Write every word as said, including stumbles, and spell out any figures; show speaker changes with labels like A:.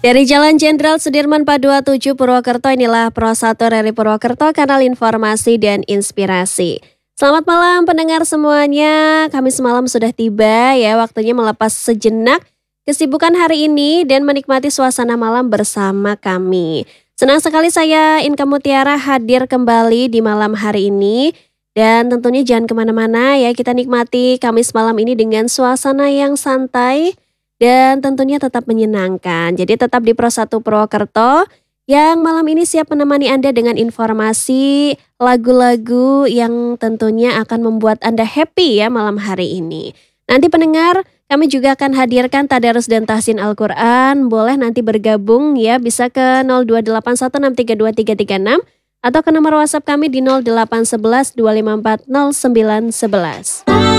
A: Dari Jalan Jenderal Sudirman empat dua tujuh Purwokerto, inilah Pro satu R R I Purwokerto, kanal informasi dan inspirasi. Selamat malam pendengar semuanya, Kamis malam sudah tiba ya, waktunya melepas sejenak kesibukan hari ini dan menikmati suasana malam bersama kami. Senang sekali saya Inka Mutiara hadir kembali di malam hari ini. Dan tentunya jangan kemana-mana ya, kita nikmati Kamis malam ini dengan suasana yang santai dan tentunya tetap menyenangkan. Jadi tetap di Pro satu Purwokerto yang malam ini siap menemani Anda dengan informasi lagu-lagu yang tentunya akan membuat Anda happy ya malam hari ini. Nanti pendengar, kami juga akan hadirkan Tadarus dan Tahsin Al-Quran. Boleh nanti bergabung ya, bisa ke nol dua delapan satu enam tiga dua tiga tiga enam atau ke nomor WhatsApp kami di nol delapan satu satu dua lima empat nol sembilan satu satu.